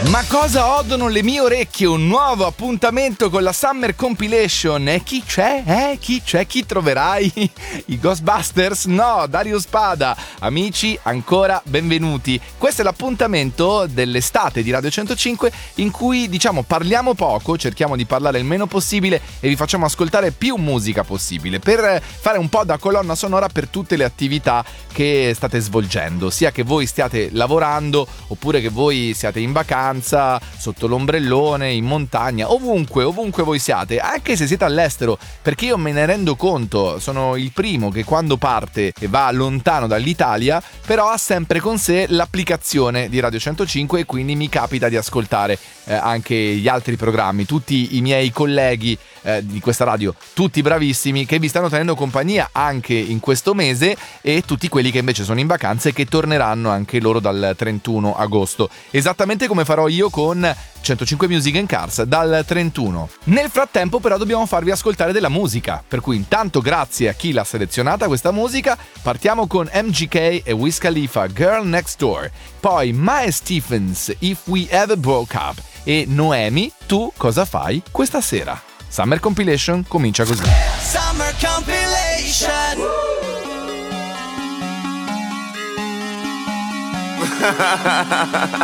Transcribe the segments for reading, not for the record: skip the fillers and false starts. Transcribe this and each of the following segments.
Ma cosa odono le mie orecchie? Un nuovo appuntamento con la Summer Compilation. E chi c'è? Chi c'è? Chi troverai? I Ghostbusters? No, Dario Spada. Amici, ancora benvenuti. Questo è l'appuntamento dell'estate di Radio 105 in cui, parliamo poco, cerchiamo di parlare il meno possibile e vi facciamo ascoltare più musica possibile per fare un po' da colonna sonora per tutte le attività che state svolgendo, sia che voi stiate lavorando oppure che voi siate in vacanza, sotto l'ombrellone, in montagna, ovunque voi siate, anche se siete all'estero, perché io me ne rendo conto, sono il primo che quando parte e va lontano dall'Italia, però ha sempre con sé l'applicazione di Radio 105 e quindi mi capita di ascoltare anche gli altri programmi, tutti i miei colleghi di questa radio, tutti bravissimi, che vi stanno tenendo compagnia anche in questo mese, e tutti quelli che invece sono in vacanza e che torneranno anche loro dal 31 agosto, esattamente come farò io con 105 Music and Cars dal 31. Nel frattempo però dobbiamo farvi ascoltare della musica, per cui intanto grazie a chi l'ha selezionata questa musica. Partiamo con MGK e Wiz Khalifa, Girl Next Door, poi Mae Stephens, If We Ever Broke Up, e Noemi, Tu cosa fai questa sera? Summer Compilation comincia così. Summer Compilation.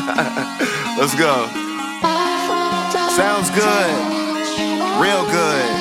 Let's go. Sounds good. Real good.